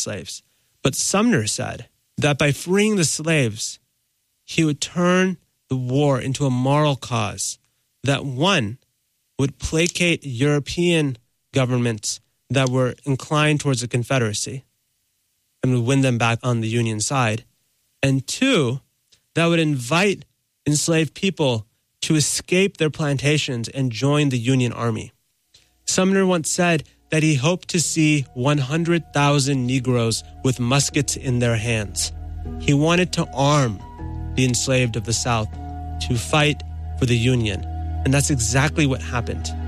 slaves. But Sumner said that by freeing the slaves, he would turn the war into a moral cause that, one, would placate European governments that were inclined towards the Confederacy and would win them back on the Union side, and two, that would invite enslaved people to escape their plantations and join the Union Army. Sumner once said that he hoped to see 100,000 Negroes with muskets in their hands. He wanted to arm the enslaved of the South to fight for the Union, and that's exactly what happened.